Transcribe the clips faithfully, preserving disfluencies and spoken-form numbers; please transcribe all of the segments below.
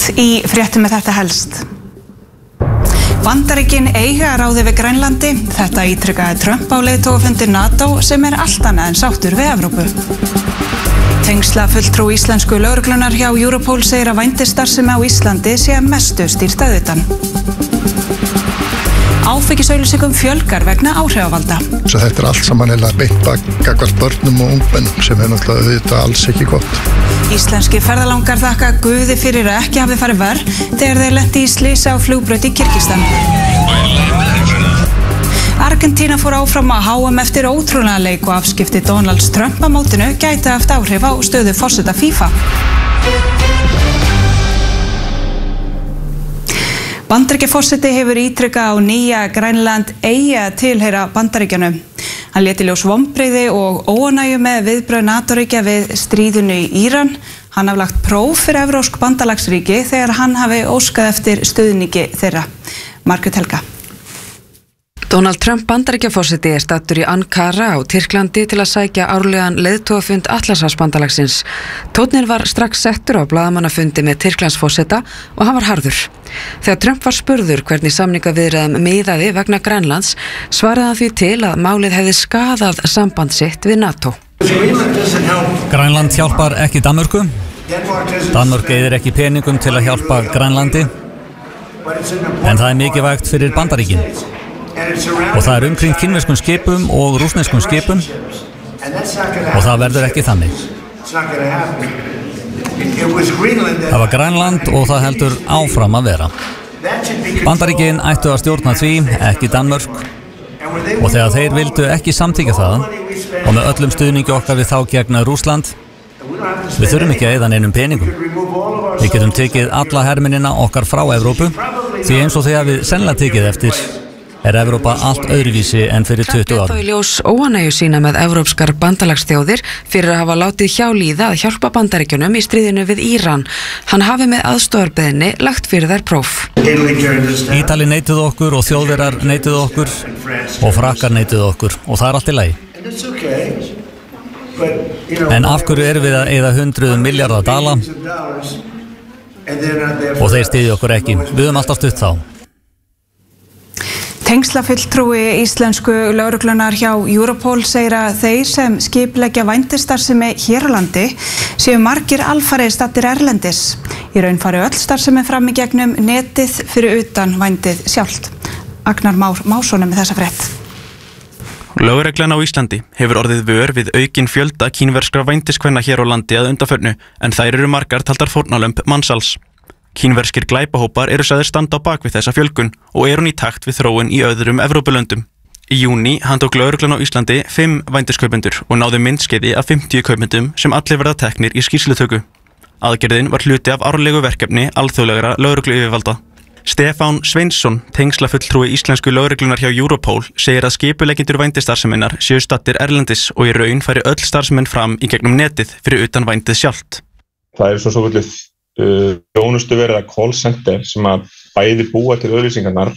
Í fréttum með þetta helst. Bandaríkin eiga að ráði við Grænlandi. Þetta ítrykkaði Trump á leiðtogafundi NATO sem er allt annað en sáttur við Evrópu. Tengsla fulltrúi íslensku lögreglunar hjá Europol segir að vændisstarfsemi á Íslandi sé að mestu stýrt að utan. Áfengisauglýsingum fjölgar vegna áhrifavalda. Þetta er allt saman eða beint gagnvart börnum og ungmennum sem er náttúrulega þetta alls ekki gott. Íslenski ferðalangar þakka Guði fyrir að ekki hafi farið verr þegar þeir lenti í slysi á flugbraut í Kirgistan. Argentína fór áfram að H M eftir ótrúlega leik og afskipti Donalds Trump á mótinu gæti haft áhrif á stöðu forseta FIFA. Bandaríkjaforseti hefur ítrykkað á nýja Grænland eigi að tilheyra Bandaríkjunum. Hann lét í ljós vonbrigði og óánægju með viðbrögð NATO-ríkja við stríðinu í Íran. Hann hafi lagt próf fyrir evrópsk bandalagsríki þegar hann hafi óskað eftir stuðningi þeirra. Margrét Helga. Donald Trump Bandaríkjaforseti er staddur í Ankara á Tyrklandi til að sækja árlegan leiðtogafund Atlantshafsbandalagsins. Tónninn var strax settur á blaðamannafundi með Tyrklandsforseta og hann var harður. Þegar Trump var spurður hvernig samningaviðræðum miðaði vegna Grænlands, svaraði hann því til að málið hefði skaðað samband sitt við NATO. Grænland hjálpar ekki Danmörku. Danmörk eyðir ekki peningum til að hjálpa Grænlandi. En það er mikilvægt fyrir Bandaríkin. Og það er umkring kínverskum skipum og rússneskum skipum og það verður ekki þannig. Það var Grænland og það heldur áfram að vera. Bandaríkin ættu að stjórna því, ekki Danmörk, og þegar þeir vildu ekki samþykkja það og með öllum stuðningi okkar við þá gegn Rússland, við þurfum ekki að eyða neinum peningum. Við getum tekið alla hermennina okkar frá Evrópu, því eins og þegar við sennilega tekið eftir er Evrópa allt öðruvísi en fyrir tuttugu árum. Trump lét þó í ljós óánægju sína með evrópskar bandalagsþjóðir fyrir að hafa látið hjá líða að hjálpa Bandaríkjunum í stríðinu við Íran. Hann hafi með aðstoðarbeiðni lagt fyrir þær próf. Ítali neituðu okkur og Þjóðverjar neituðu okkur og Frakkar neituðu okkur og það er allt í lagi. En af hverju erum við að eyða hundruðum milljarða dala og þeir styðja okkur ekki? Við höfum alltaf stutt þá. Tengslafulltrúi íslensku lögreglunar hjá Europol segir að þeir sem skipuleggja vændisstarfsemi hér á landi séu margir alfarið staddir erlendis. Í raun fari öll starfsemi fram í gegnum netið fyrir utan vændið sjálft. Agnar Már Másson með þessa frétt. Lögreglan á Íslandi hefur orðið vör við aukinn fjölda kínverskra vændiskvenna hér á landi að undanförnu, en þær eru margar taldar fórnarlömb mansals. Kínverskir glæpahópar eru sagðir standa á bak við þessa fjölgun og er hún í takt við þróun í öðrum Evrópulöndum. Í júní handtók lögreglan á Íslandi fimm vændiskaupendur og náði myndskeiði af fimmtíu kaupendum sem allir verða teknir í skýrslutöku. Aðgerðin var hluti af árlegu verkefni alþjóðlegra lögregluyfirvalda. Stefán Sveinsson, tengslafulltrúi íslensku lögreglunar hjá Europol, segir að skipuleggjendur vændisstarfseminnar séu staddir erlendis og í raun færi öll starfsemin fram í gegnum netið fyrir utan vændið sjálft. Það er svo svo völdið þjónustu verið að call center sem að bæði búa til auglýsingarnar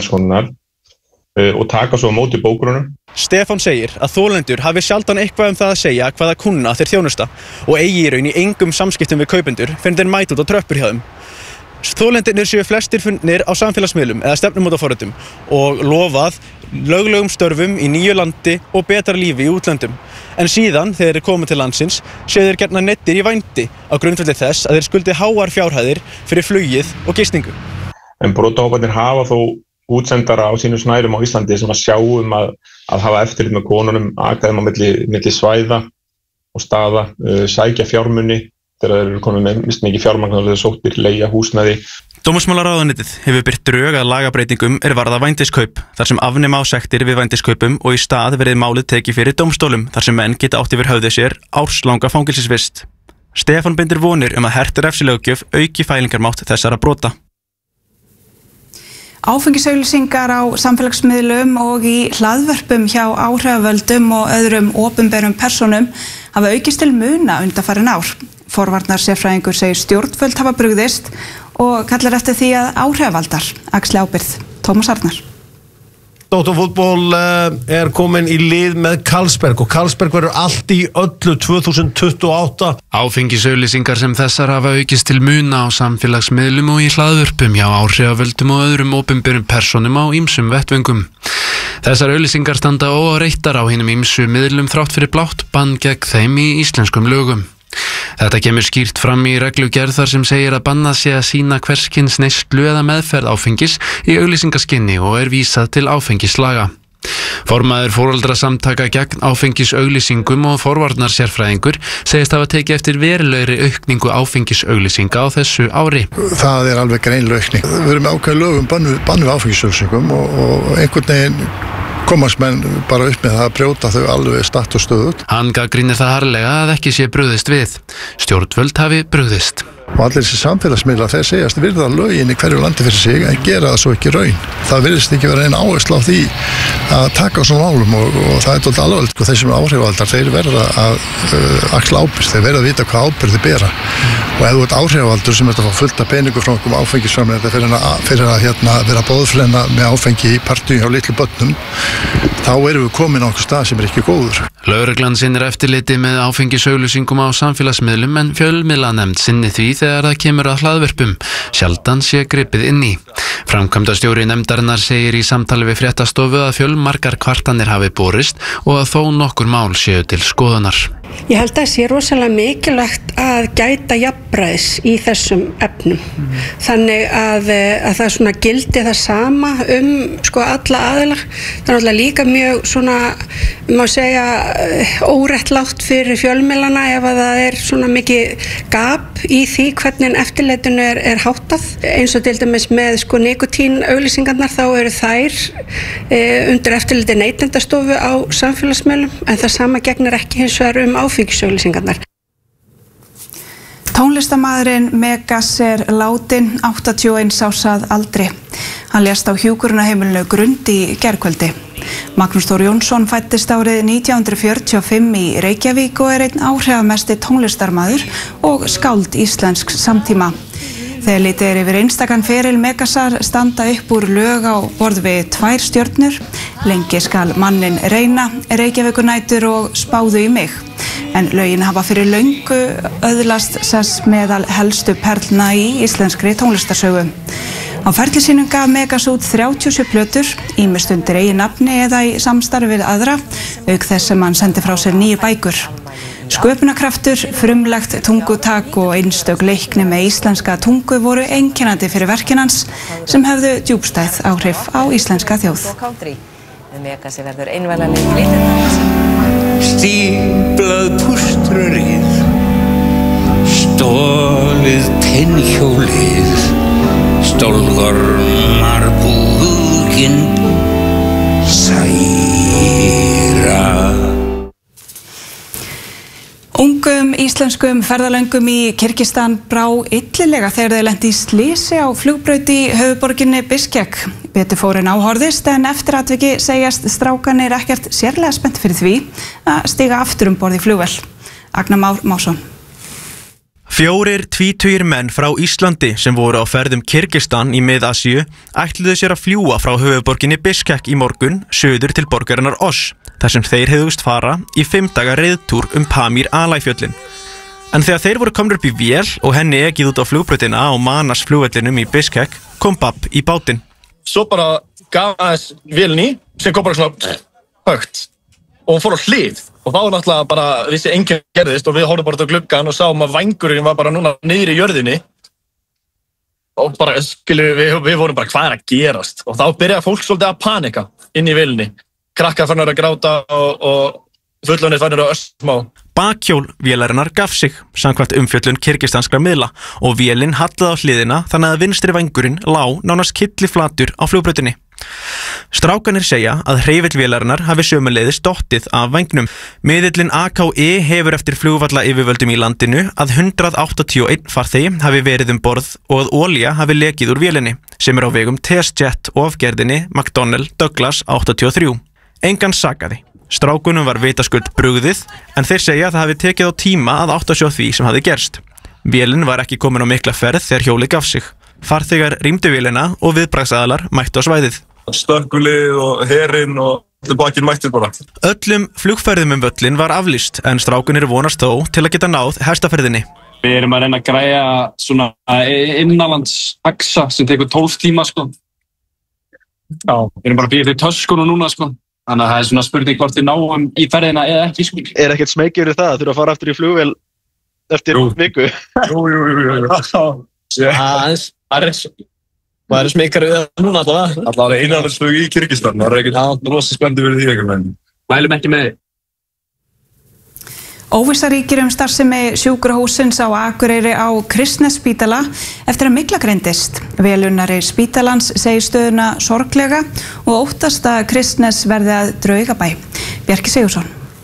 og taka svo á móti bókurunum. Stefán segir að þolendur hafi sjaldan eitthvað um það að segja hvaða kunna þeir þjónusta og eigi í raun í engum samskiptum við kaupendur fyrir þeir mæta út á tröppur hjá þeim. Þolendirnir séu flestir fundnir á samfélagsmiðlum eða stefnumótaforritum og lofað löglegum störfum í nýju landi og betra lífi í útlöndum. En síðan, þegar þeir koma til landsins, séu þeir gerna nettir í vændi á grundvelli þess að þeir skuldi háar fjárhæðir fyrir flugið og gistingu. En brotahóparnir hafa þó útsendara á sínum snærum á Íslandi sem að sjá um að, að hafa eftirlit með konunum, akaðum á milli, milli svæða og staða, uh, sækja fjármuni þegar þeir eru komið með mist mikið fjármagn og þeir sóttir leigja húsnæði. Dómsmálaráðuneytið hefur birt drög að lagabreytingum er varða vændiskaup, þar sem afnema á sektir við vændiskaupum og í stað verið málið tekið fyrir dómstólum, þar sem menn geta átt yfir höfði sér árslanga fangelsisvist. Stefán bindur vonir um að hert refsilöggjöf auki fælingarmátt þessara brota. Áfengisauglýsingar á samfélagsmiðlum og í hlaðvörpum hjá áhrifavöldum og öðrum opinberum persónum hafa aukist til muna undanfarin ár. Forvarnarsérfræðingur segir stjórnvöld hafa brugðist og kallar eftir því að áhrifavaldar axli ábyrgð. Tómas Arnar. Dóttarfútból er komin í lið með Carlsberg og Carlsberg verður allt í öllu tvö þúsund tuttugu og átta. Áfengisauglýsingar sem þessar hafa aukist til muna á samfélagsmiðlum og í hlaðvörpum hjá áhrifavöldum og öðrum opinberum persónum á ýmsum vettvöngum. Þessar auglýsingar standa óáreittar á hinum ýmsu miðlum þrátt fyrir blátt bann gegn þeim í íslenskum lögum. Þetta kemur skýrt fram í reglugerð þar sem segir að bannað sé að sýna hverskins neyslu eða meðferð áfengis í auglýsingaskyni og er vísað til áfengislaga. Formaður foreldrasamtaka gegn áfengisauglýsingum og forvarnarsérfræðingur segist hafa tekið eftir verulegri aukningu áfengisauglýsinga á þessu ári. Það er alveg greinleg aukning. Við erum með ákveðið lögum bann við, bann við áfengisauglýsingum og, og einhvern veginn komast menn bara upp með það að brjóta þau alveg statt og stöðugt. Hann gagnrýnir það harðlega að ekki sé brugðist við. Stjórnvöld hafi brugðist. Og allir þessi samfélagsmiðlar þeir segjast virða lögin í hverju landi fyrir sig en gera það svo ekki raun. Það virðist ekki vera einn áhersla á því að taka á svona málum og, og það er tótt alveg og þeir sem er áhrifavaldar þeir verða að uh, axla ábyrgð, þeir verða að vita hvað ábyrgð þeir bera og ef þú ert áhrifavaldur sem ert að fá fullt af peningu frá einhverjum áfengisframleiðanda fyrir að, fyrir að hérna, vera boðflenna með áfengi í partíu hjá litlu börnum þá erum við komin á einhver stað sem er ekki góður. Lögreglan sinnir eftirliti með áfengisauglýsingum á samfélagsmiðlum en fjölmiðlanefnd sinni því þegar það kemur að hlaðvörpum, sjaldan sé gripið inn í. Framkvæmdastjóri nefndarinnar segir í samtali við fréttastofu að fjölmargar kvartanir hafi borist og að þó nokkur mál séu til skoðunar. Ég held að það sé rosalega mikilvægt að gæta jafnræðis í þessum efnum. Mm. Þannig að, að það svona gildi það sama um sko alla aðila. Það er náttúrulega líka mjög svona, má segja, óréttlátt fyrir fjölmiðlana ef að það er svona mikið gap í því hvernig eftirlitinu er, er háttað. Eins og til dæmis með sko nikotín auglýsingarnar þá eru þær e, undir eftirliti neytendastofu á samfélagsmiðlum en það sama gegnir ekki hins vegar um áfengisauglýsingarnar. Tónlistarmaðurinn Megas er látinn áttatíu og eins árs að aldri. Hann lést á hjúkrunarheimilinu Grund í gærkvöldi. Magnús Þór Jónsson fæddist árið nítján hundruð fjörutíu og fimm í Reykjavík og er einn áhrifamesti tónlistarmaður og skáld íslensks samtíma. Þegar litið er yfir einstakann feril Megasar standa upp úr lög á borð við tvær stjörnur, Lengi skal manninn reyna, Reykjavíkurnætur og Spáðu í mig. En lögin hafa fyrir löngu öðlast sess meðal helstu perlna í íslenskri tónlistarsögu. Á ferli sínum gaf Megas út þrjátíu og sjö plötur, ýmist undir eigin nafni eða í samstarfi við aðra, auk þess sem hann sendi frá sér níu bækur. Sköpunarkraftur, frumlegt tungutak og einstök leikni með íslenska tungu voru einkennandi fyrir verkin hans sem höfðu djúpstæð áhrif á íslenska þjóð. Stíplað púströrið, stolið tennhjólið, stólgormar búginn, særa. Ungum íslenskum ferðalöngum í Kirgistan brá illilega þegar þeir lentu í slysi á flugbraut í höfuðborginni Biskek. Betur fór en áhorðist en eftir atviki segjast strákanir ekkert sérlega spennt fyrir því að stíga aftur um borð í flugvél. Agnar Már Másson. Fjórir tvítugir menn frá Íslandi sem voru á ferðum Kirgistan í Mið-Asíu ætluðu sér að fljúga frá höfuðborginni Biskek í morgun suður til borgarinnar Osh, þar sem þeir hefðust fara í fimm daga reiðtúr um Pamir Alay-fjöllin. En þegar þeir voru komnir upp í vél og henni ekið út á flugbrautina á Manas flugvellinum í Biskek, kom babb í bátinn. Svo bara gaf aðeins vélinni sem kom bara svona högt og fór á hlið. Og þá náttúrulega bara vissi enginn gerðist og við horfum bara út á gluggann og sáum að vængurinn var bara núna niður í jörðinni. Og bara, skilu, við, við vorum bara, hvað er að gerast? Og þá byrjaði fólk svolítið að panika inn í vélinni. Krakkar fannir að gráta og, og fullorðnir fannir að ösma. Bakhjól vélarinnar gaf sig, samkvæmt umfjöllun kirgistanskra miðla og vélinn hallaði á hliðina þannig að vinstri vængurinn lá nánast kylliflatur á flugbrautinni. Strákanir segja að hreyfill vélarinnar hafi sömuleiðis dottið af vængnum. Miðillinn A K I hefur eftir flugvalla yfirvöldum í landinu að hundrað áttatíu og einn farþegi hafi verið um borð og að olía hafi lekið úr vélinni, sem er á vegum TestJet og afgerðinni McDonnell Douglas áttatíu og þrjú. Engan sakaði. Strákunum var vitaskuld brugðið, en þeir segja að það hafi tekið á tíma að átta sig á því sem hafi gerst. Vélin var ekki komin á mikla ferð þegar hjólið gaf sig. Farþegar rýmdu vélina og viðbragðsaðilar mættu á svæðið. stökkvilið og herinn og allir bakinn mættir bara. Öllum flugferðum um völlin var aflýst en strákunir vonast þó til að geta náð hestaferðinni. Við erum að reyna að græja svona innanlands axa sem tekur tólf tíma sko. Já, við erum bara að býja til töskunum núna sko. Þannig að það er svona spurning hvort við náum í ferðina eða ekki sko. Er ekkert smeykir við það að þurfa að fara aftur í flugvél eftir jú. viku? Jú, jú, jú, jú. Aðeins, aðeins. Það er smekar við það núna allavega. Allavega innanlandsflug í Kirgistan. Það er ekkert rosa spennandi verið því eitthvað. Mælum ekki með því. Óvissa ríkir um starfsemi sjúkrahússins á Akureyri á Kristnesspítala eftir að mygla greindist. Velunnari spítalans segir stöðuna sorglega og óttast að Kristnes verði að draugabæ. Bjarki Sigursson.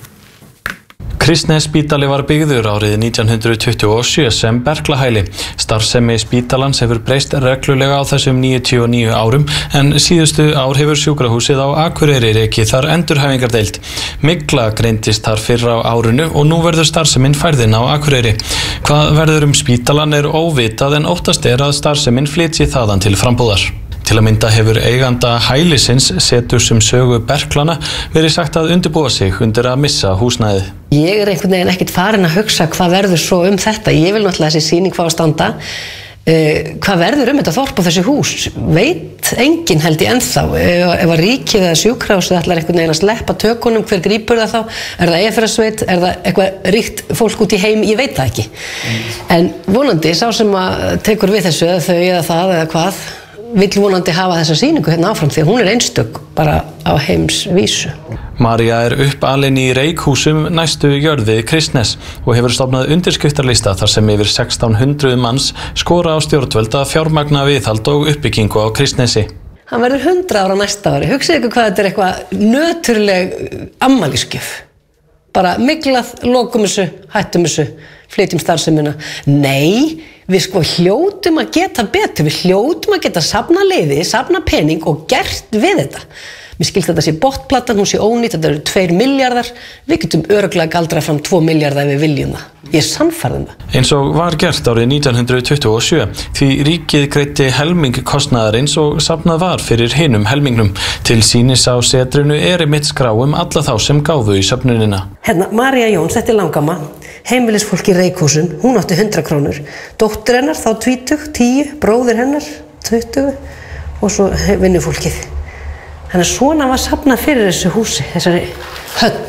Kristnesspítali var byggður árið nítján hundruð tuttugu og sjö sem berklahæli. Starfsemi spítalans hefur breyst reglulega á þessum níutíu og níu árum en síðustu ár hefur sjúkrahúsið á Akureyri rekið þar endurhæfingardeild. Mygla greindist þar fyrr á árinu og nú verður starfsemin færðin á Akureyri. Hvað verður um spítalan er óvitað en óttast er að starfsemin flytji þaðan til frambúðar. Til að mynda hefur eiganda hælisins setur sem sögu berklana verið sagt að undirbúa sig undir að missa húsnæðið. Ég er einhvern veginn ekkert farin að hugsa hvað verður svo um þetta. Ég vil náttúrulega þessi sýning fá að standa. Uh, hvað verður um þetta þorp og þessi hús? Veit enginn held ég ennþá. Ef, ef að ríkið eða sjúkrahúsið ætlar einhvern veginn að sleppa tökunum, hver grípur það þá? Er það Eyjafjarðarsveit? Er það eitthvað ríkt fólk út í heim? Ég veit það ekki. En vonandi, sá sem að tekur við þessu, eða þau eða það eða hvað, vill vonandi hafa þessa sýningu hérna áfram því að hún er einstök bara á heimsvísu. María er uppalin í Reykhúsum næstu jörð við Kristnes og hefur stofnað undirskriftarlista þar sem yfir sextán hundruð manns skora á stjórnvöld að fjármagna viðhald og uppbyggingu á Kristnesi. Hann verður hundrað ára næsta ári. Hugsið ykkur hvað þetta er eitthvað nöturleg afmælisgjöf. Bara myglað, lokum þessu, hættum þessu, flytjum starfsemina. Nei, við sko hljótum að geta betur, við hljótum að geta safna liði, safna pening og gert við þetta. Mér skilst þetta sé botplatan, hún sé ónýtt, þetta eru tveir milljarðar, við getum örugglega galdrað fram tvo milljarða ef við viljum það. Ég er sannfærð um það. Eins og var gert árið nítján hundruð tuttugu og sjö, því ríkið greiddi helming kostnaðarins og safnað var fyrir hinum helmingnum. Til sýnis á setrinu er einmitt skrá um alla þá sem gáfu í söfnunina. Hérna, María Jóns, þetta er langamma, heimilisfólk í Reykhúsum, hún átti hundrað krónur. Dóttir hennar, þá tvítug, tíu, bróðir hennar, tuttugu og svo vinnufólkið. Þannig að svona var safnað fyrir þessu húsi, þessari höll.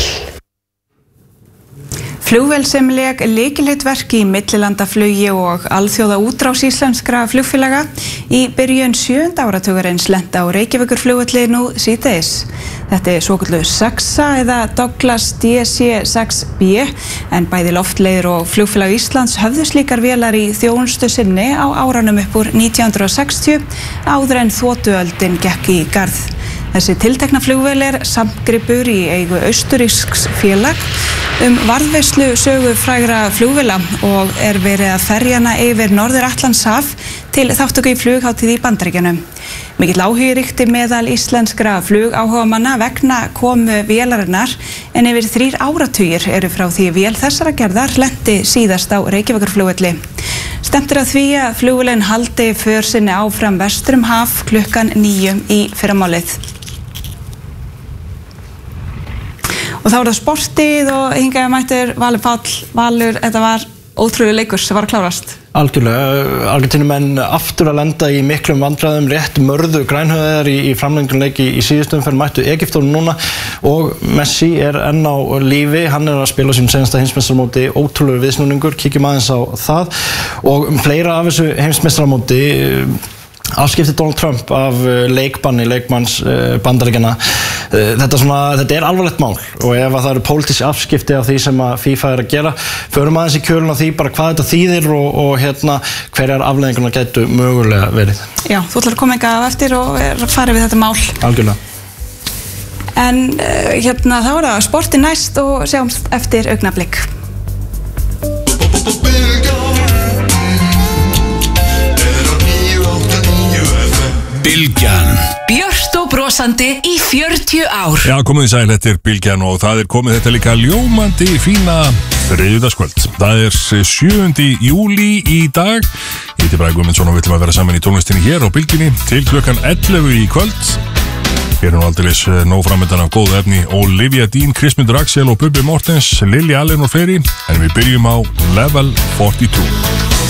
Flugvél sem lék lykilhlutverk í millilandaflugi og alþjóða útrás íslenskra flugfélaga í byrjun sjöunda áratugarins lenti á Reykjavíkurflugvelli nú síðdegis. Þetta er svokölluð sexa eða Douglas D C sex B en bæði Loftleiðir og Flugfélag Íslands höfðu slíkar vélar í þjónustu sinni á áranum upp úr nítján hundruð og sextíu áður en þotuöldin gekk í garð. Þessi tiltekna flugvél er samgripur í eigu austurísks félag um varðveislu sögu frægra flugvéla og er verið að ferja hana yfir Norður-Atlantshaf til þátttöku í flughátíð í Bandaríkjunum. Mikill áhugi ríkti meðal íslenskra flugáhugamanna vegna komu vélarinnar en yfir þrír áratugir eru frá því vél þessara gerðar lenti síðast á Reykjavíkurflugvelli. Stefnt er að því að flugvélin haldi för sinni áfram vestur um haf klukkan níu í fyrramálið. Og þá er það sportið og hingað mættur Valur Páll. Valur, þetta var ótrúlega leikur sem var að klárast. Algjörlega, Argentínumenn aftur að lenda í miklum vandræðum, rétt mörðu grænhöfðar í, í framlengdunleik í, í síðustum fyrir mættu Egyptónu núna og Messi er enn á lífi, hann er að spila sín seinasta heimsmeistaramóti, ótrúlega viðsnúningur, kíkjum aðeins á það og um fleira af þessu heimsmeistaramóti afskipti Donald Trump af leikbanni leikmanns Bandaríkjanna. Þetta, svona, þetta er alvarlegt mál og ef það eru pólitísk afskipti af því sem að FIFA er að gera, förum aðeins í kjölun af því bara hvað þetta þýðir og, og hérna, hverjar afleiðingarnar gætu mögulega verið. Já, þú ætlar að koma eitthvað á eftir og fara við þetta mál. Algjörlega. En hérna, þá er það sporti næst og sjáumst eftir augnablik. Bylgjan. Björt og brosandi í fjörutíu ár. Já, komið í sæl, þetta er Bylgjan og það er komið þetta líka ljómandi fína þriðjudagskvöld. Það er sjöundi júlí í dag. Ég heiti Bragi Guðmundsson og við ætlum að vera saman í tónlistinni hér á Bylgjunni til klukkan ellefu í kvöld. Hér er nú aldeilis nóg framöndan af góðu efni. Olivia Dean, Kristmundur Axel og Bubbi Mortens, Lily Allen og fleiri. En við byrjum á Level fjörutíu og tvö.